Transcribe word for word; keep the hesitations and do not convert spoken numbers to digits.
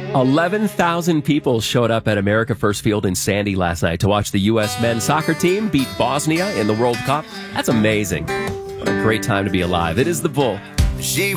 eleven thousand people showed up at America First Field in Sandy last night to watch the U S men's soccer team beat Bosnia in the World Cup. That's amazing. What a great time to be alive. It is The Bull. She